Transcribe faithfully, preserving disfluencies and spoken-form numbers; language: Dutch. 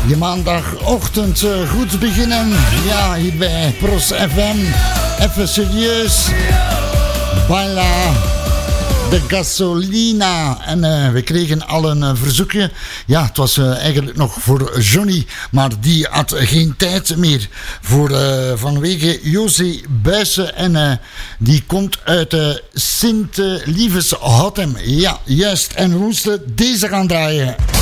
Je maandagochtend uh, goed beginnen. Ja, hier bij Pros F M. Even serieus. Baila de gasolina. En uh, we kregen al een uh, verzoekje. Ja, het was uh, eigenlijk nog voor Johnny. Maar die had geen tijd meer. Voor, uh, vanwege José Buijsen. En uh, die komt uit uh, Sint-Lievens-Hotem. Ja, juist. En we moesten deze gaan draaien.